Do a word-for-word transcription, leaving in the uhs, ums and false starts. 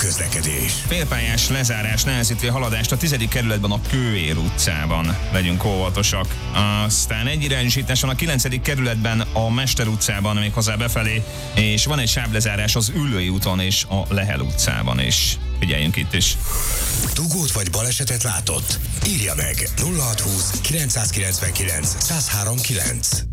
közlekedés. Félpályás lezárás nehezíti a haladást a tizedik kerületben a Kőér utcában. Legyünk óvatosak. Aztán egyirányosításon a kilencedik kerületben a Mester utcában méghozzá befelé, és van egy sávlezárás az Üllői úton és a Lehel utcában is. Figyeljünk itt is. Dugót vagy balesetet látott? Írja meg nulla hat húsz kilencszázkilencvenkilenc száz három kilenc.